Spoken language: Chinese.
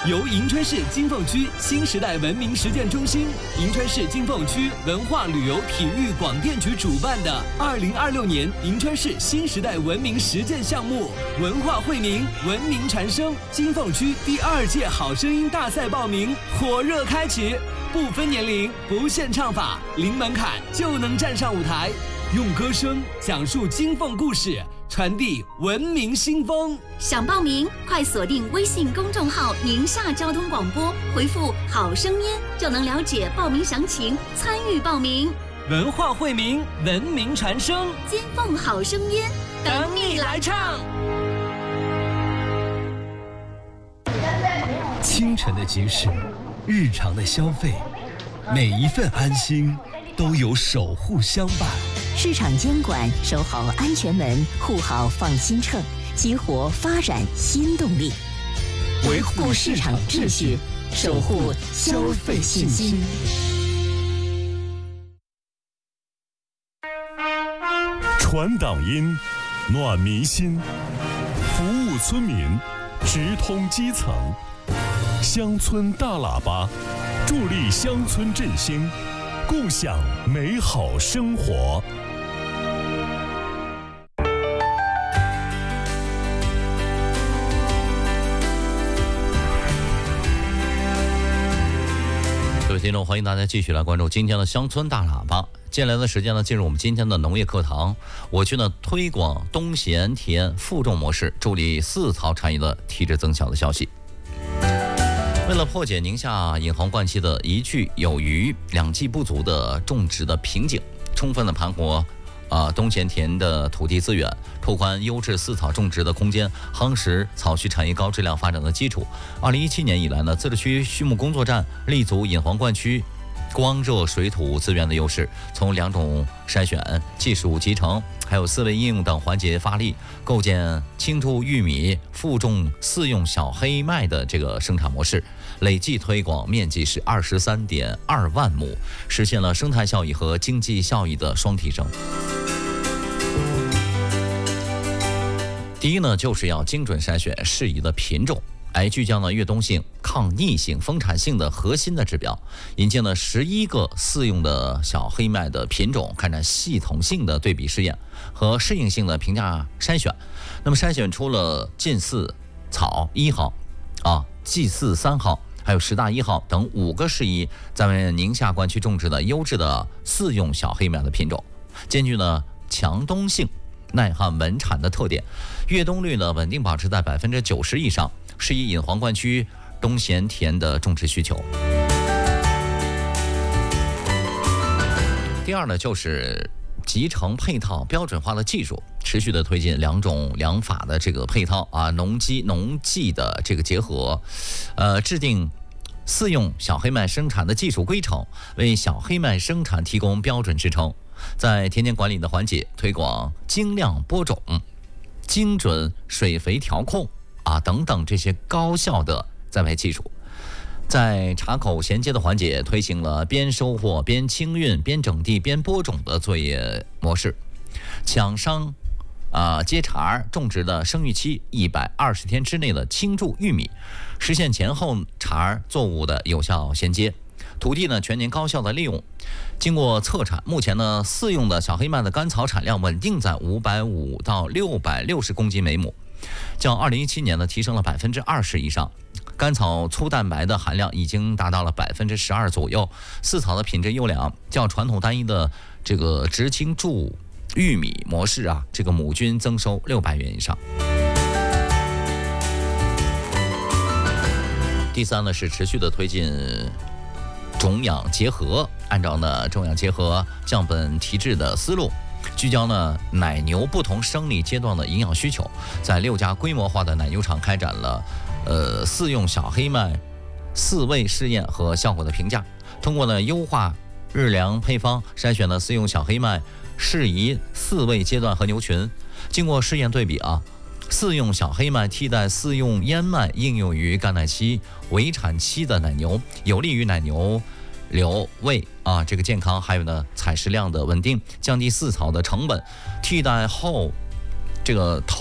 由银川市金凤区新时代文明实践中心、银川市金凤区文化旅游体育广电局主办的2026年银川市新时代文明实践项目“文化惠民，文明传声”金凤区第2届好声音大赛报名火热开启，不分年龄，不限唱法，零门槛就能站上舞台，用歌声讲述金凤故事，传递文明新风。 想报名，快锁定微信公众号“宁夏交通广播”，回复“好声音”就能了解报名详情，参与报名。 文化惠民，文明传声， 金凤好声音， 等你来唱。清晨的集市，日常的消费，每一份安心都有守护相伴。 市场监管，守好安全门，护好放心秤，激活发展新动力， 维护市场秩序，守护消费信心。 传党音，暖民心，服务村民，直通基层。乡村大喇叭，助力乡村振兴，共享美好生活。 各位听众，欢迎大家继续来关注今天的乡村大喇叭。接下来的时间呢，进入我们今天的农业课堂。我去呢推广冬闲田负重模式，助力饲草产业的提质增效的消息。为了破解宁夏引黄灌期的一句有余、两季不足的种植的瓶颈，充分的盘活冬闲田的土地资源，拓宽优质饲草种植的空间，夯实草畜产业高质量发展的基础。2017年以来呢，自治区畜牧工作站立足引黄灌区光热水土资源的优势，从2种筛选、技术集成，还有思维应用等环节发力，构建轻贮玉米负重饲用小黑麦的这个生产模式，累计推广面积是23.2万亩，实现了生态效益和经济效益的双提升。第一呢，就是要精准筛选适宜的品种，聚焦了越冬性、抗逆性、丰产性的核心的指标，引进了11个饲用的小黑麦的品种，开展系统性的对比试验和适应性的评价筛选。那么筛选出了晋饲草1号、冀饲3号，还有10大1号等5个适宜在宁夏灌区种植的优质的饲用小黑麦的品种，兼具呢强冬性、耐旱稳产的特点，越冬率呢稳定保持在90%以上，适宜引黄灌区冬闲田的种植需求。第二呢，就是集成配套标准化的技术，持续的推进2种2法的这个配套农机农技的这个结合，制定饲用小黑麦生产的技术规程，为小黑麦生产提供标准支撑。在田间管理的环节，推广精量播种、精准水肥调控等等这些高效的栽培技术。在茶口衔接的环节，推行了边收获边清运边整地边播种的作业模式，抢商接茬种植的生育期120天之内的青贮玉米，实现前后茬作物的有效衔接。土地呢全年高效的利用。经过测产，目前呢饲用的小黑麦的甘草产量稳定在550到660公斤每亩，较2017年呢提升了20%以上。甘草粗蛋白的含量已经达到了12%左右，饲草的品质优良，较传统单一的这个直青贮玉米模式这个亩均增收600元以上。第三呢是持续的推进种养结合，按照呢种养结合降本提质的思路，聚焦呢奶牛不同生理阶段的营养需求，在6家规模化的奶牛场开展了饲用小黑麦饲喂试验和效果的评价，通过呢优化日粮配方，筛选了饲用小黑麦适宜饲喂阶段和牛群。经过试验对比饲用小黑麦替代饲用燕麦，应用于干奶期、围产期的奶牛，有利于奶牛瘤胃这个健康，还有呢采食量的稳定，降低饲草的成本。替代后这个